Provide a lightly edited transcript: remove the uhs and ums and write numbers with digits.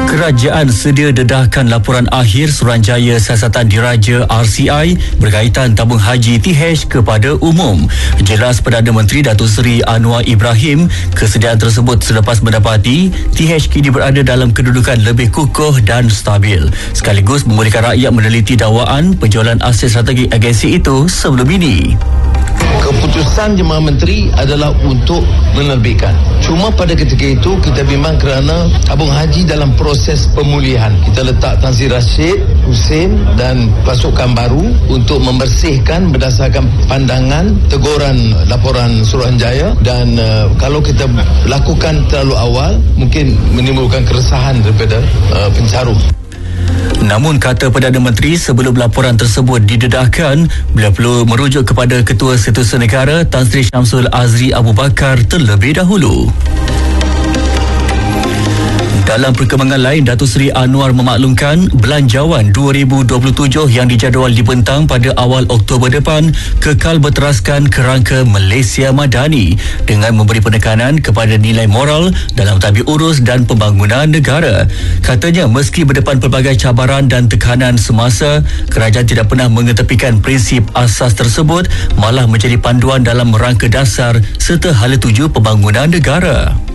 Kerajaan sedia dedahkan laporan akhir Suruhanjaya Siasatan Diraja RCI berkaitan tabung haji TH kepada umum. Jelas Perdana Menteri Datuk Seri Anwar Ibrahim, kesediaan tersebut selepas mendapati TH kini berada dalam kedudukan lebih kukuh dan stabil, sekaligus membolehkan rakyat meneliti dakwaan penjualan aset strategik agensi itu sebelum ini. Keputusan Jemaah Menteri adalah untuk menerbitkan. Cuma pada ketika itu kita bimbang kerana tabung haji dalam proses pemulihan. Kita letak Tan Sri Rashid Hussein dan pasukan baru untuk membersihkan berdasarkan pandangan teguran laporan Suruhanjaya, dan kalau kita lakukan terlalu awal mungkin menimbulkan keresahan daripada pencarum. Namun kata Perdana Menteri, sebelum laporan tersebut didedahkan, beliau perlu merujuk kepada Ketua Setiausaha Negara Tan Sri Syamsul Azri Abu Bakar terlebih dahulu. Dalam perkembangan lain, Datuk Seri Anwar memaklumkan belanjawan 2027 yang dijadual dibentang pada awal Oktober depan kekal berteraskan kerangka Malaysia Madani dengan memberi penekanan kepada nilai moral dalam tadbir urus dan pembangunan negara. Katanya meski berdepan pelbagai cabaran dan tekanan semasa, kerajaan tidak pernah mengetepikan prinsip asas tersebut, malah menjadi panduan dalam rangka dasar serta hala tuju pembangunan negara.